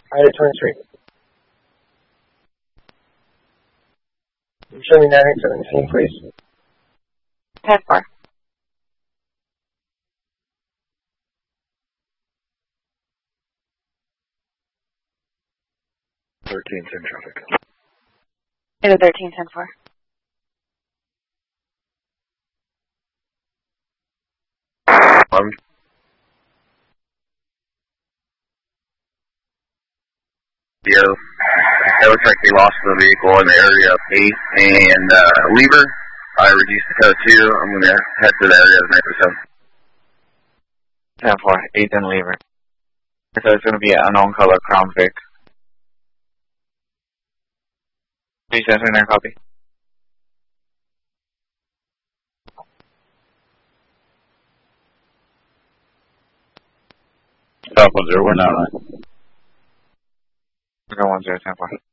Highway 23. Show me 917, please. 10-4. (1310) traffic. Into 13, 10-4. It looks like they lost the vehicle in the area of 8 and Lever. I reduced the code 2. I'm going to head to the area of 9%. 10-4, 8 and Lever. So it's going to be an unknown color Crown Vic. Please answer in there, copy. Stop 10, we're not right. 010, 10-4.